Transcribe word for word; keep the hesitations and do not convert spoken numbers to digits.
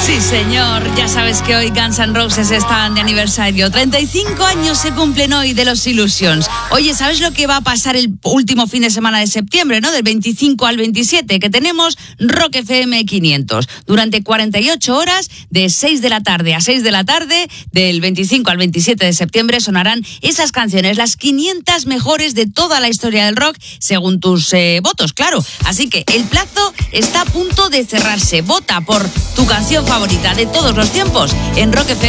Sí, señor, ya sabes que hoy Guns N' Roses están de aniversario. treinta y cinco años se cumplen hoy de los Illusions. Oye, ¿sabes lo que va a pasar el último fin de semana de septiembre, no? Del veinticinco al veintisiete, que tenemos Rock F M quinientos. Durante cuarenta y ocho horas, de seis de la tarde a seis de la tarde, del veinticinco al veintisiete de septiembre, sonarán esas canciones, las quinientas mejores de toda la historia del rock, según tus eh, votos, claro. Así que el plazo está a punto de cerrarse. Vota por tu canción favorita de todos los tiempos en rock f